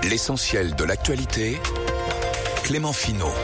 L'essentiel de l'actualité, Clément Finot.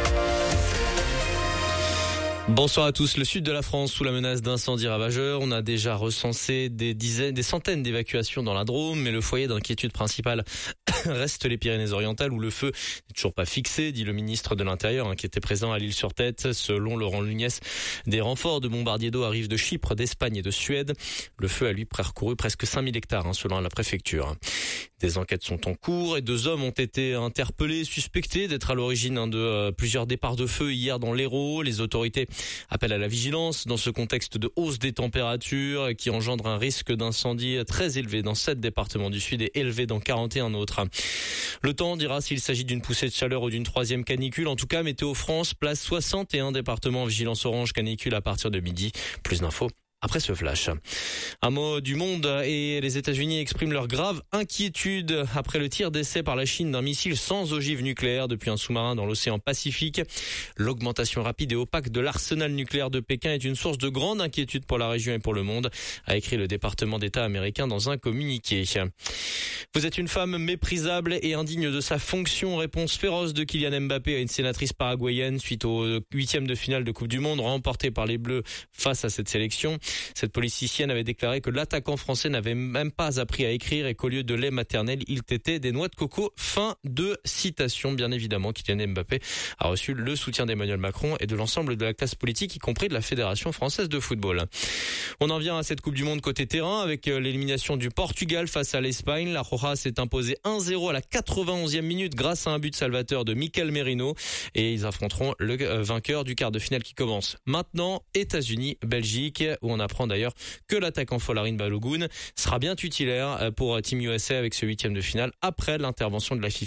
Bonsoir à tous. Le sud de la France sous la menace d'incendies ravageurs. On a déjà recensé des centaines d'évacuations dans la Drôme, mais le foyer d'inquiétude principal reste les Pyrénées-Orientales où le feu n'est toujours pas fixé, dit le ministre de l'Intérieur qui était présent à l'Île-sur-Tête. Selon Laurent Lugnès, des renforts de bombardiers d'eau arrivent de Chypre, d'Espagne et de Suède. Le feu a lui parcouru presque 5000 hectares selon la préfecture. Des enquêtes sont en cours et 2 hommes ont été interpellés, suspectés d'être à l'origine de plusieurs départs de feu hier dans l'Hérault. Les autorités appellent à la vigilance dans ce contexte de hausse des températures qui engendre un risque d'incendie très élevé dans 7 départements du sud et élevé dans 41 autres. Le temps dira s'il s'agit d'une poussée de chaleur ou d'une 3e canicule. En tout cas, Météo France place 61 départements en vigilance orange canicule à partir de midi. Plus d'infos après ce flash. Un mot du monde et les États-Unis expriment leur grave inquiétude après le tir d'essai par la Chine d'un missile sans ogive nucléaire depuis un sous-marin dans l'océan Pacifique. L'augmentation rapide et opaque de l'arsenal nucléaire de Pékin est une source de grande inquiétude pour la région et pour le monde, a écrit le département d'État américain dans un communiqué. Vous êtes une femme méprisable et indigne de sa fonction. Réponse féroce de Kylian Mbappé à une sénatrice paraguayenne suite au 8e de finale de Coupe du Monde remporté par les Bleus face à cette sélection. Cette politicienne avait déclaré que l'attaquant français n'avait même pas appris à écrire et qu'au lieu de lait maternel, il tétait des noix de coco. Fin de citation. Bien évidemment, Kylian Mbappé a reçu le soutien d'Emmanuel Macron et de l'ensemble de la classe politique, y compris de la Fédération française de football. On en vient à cette Coupe du Monde côté terrain avec l'élimination du Portugal face à l'Espagne. La Roja s'est imposée 1-0 à la 91e minute grâce à un but salvateur de Mikel Merino et ils affronteront le vainqueur du quart de finale qui commence maintenant, États-Unis-Belgique, où on apprend d'ailleurs que l'attaquant Folarin Balogun sera bien titulaire pour Team USA avec ce 8e de finale après l'intervention de la FIFA.